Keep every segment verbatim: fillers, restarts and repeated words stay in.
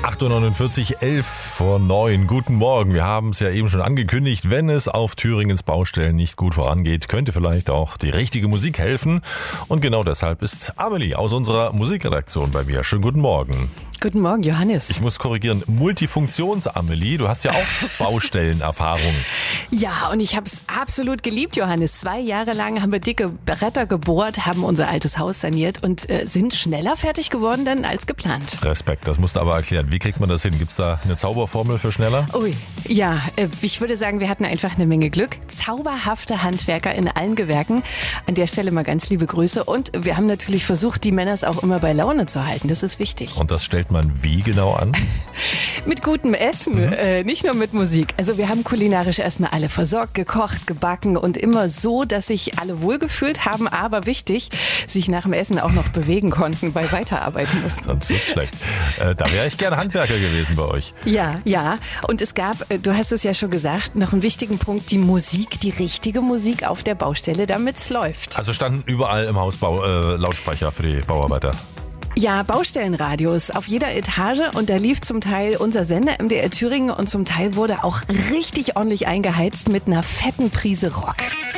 acht Uhr neunundvierzig, elf vor neun. Guten Morgen. Wir haben es ja eben schon angekündigt. Wenn es auf Thüringens Baustellen nicht gut vorangeht, könnte vielleicht auch die richtige Musik helfen. Und genau deshalb ist Amelie aus unserer Musikredaktion bei mir. Schönen guten Morgen. Guten Morgen, Johannes. Ich muss korrigieren, Multifunktions-Amelie, du hast ja auch Baustellenerfahrung. Ja, und ich habe es absolut geliebt, Johannes. Zwei Jahre lang haben wir dicke Bretter gebohrt, haben unser altes Haus saniert und äh, sind schneller fertig geworden dann als geplant. Respekt, das musst du aber erklären. Wie kriegt man das hin? Gibt es da eine Zauberformel für schneller? Ui, ja, äh, ich würde sagen, wir hatten einfach eine Menge Glück. Zauberhafte Handwerker in allen Gewerken. An der Stelle mal ganz liebe Grüße. Und wir haben natürlich versucht, die Männers auch immer bei Laune zu halten. Das ist wichtig. Und das stellt man wie genau an? Mit gutem Essen, mhm. äh, nicht nur mit Musik. Also wir haben kulinarisch erstmal alle versorgt, gekocht, gebacken und immer so, dass sich alle wohlgefühlt haben, aber wichtig, sich nach dem Essen auch noch bewegen konnten, weil weiterarbeiten mussten. Sonst wird's schlecht. Äh, da wäre ich gerne Handwerker gewesen bei euch. Ja, ja. Und es gab, du hast es ja schon gesagt, noch einen wichtigen Punkt, die Musik, die richtige Musik auf der Baustelle, damit es läuft. Also standen überall im Hausbau äh, Lautsprecher für die Bauarbeiter? Ja, Baustellenradios auf jeder Etage und da lief zum Teil unser Sender M D R Thüringen und zum Teil wurde auch richtig ordentlich eingeheizt mit einer fetten Prise Rock.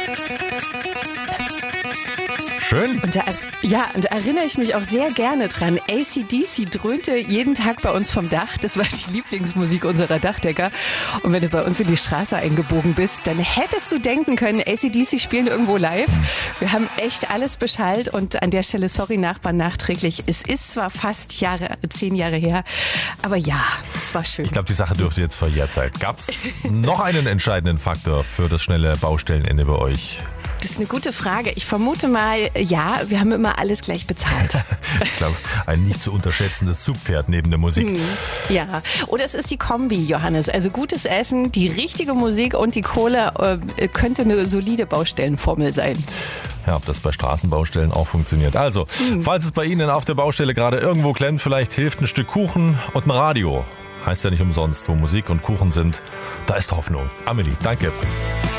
Schön. Und da, ja, und da erinnere ich mich auch sehr gerne dran. A C D C dröhnte jeden Tag bei uns vom Dach. Das war die Lieblingsmusik unserer Dachdecker. Und wenn du bei uns in die Straße eingebogen bist, dann hättest du denken können, A C D C spielen irgendwo live. Wir haben echt alles beschallt und an der Stelle, sorry Nachbarn, nachträglich. Es ist zwar fast Jahre, zehn Jahre her, aber ja, es war schön. Ich glaube, die Sache dürfte jetzt verjährt sein. Gab es noch einen entscheidenden Faktor für das schnelle Baustellenende bei euch? Das ist eine gute Frage. Ich vermute mal, ja, wir haben immer alles gleich bezahlt. Ich glaube, ein nicht zu unterschätzendes Zugpferd neben der Musik. Hm, ja, oder es ist die Kombi, Johannes. Also gutes Essen, die richtige Musik und die Kohle äh, könnte eine solide Baustellenformel sein. Ja, ob das bei Straßenbaustellen auch funktioniert. Also, hm. falls es bei Ihnen auf der Baustelle gerade irgendwo klemmt, vielleicht hilft ein Stück Kuchen und ein Radio. Heißt ja nicht umsonst, wo Musik und Kuchen sind, da ist Hoffnung. Amelie, danke.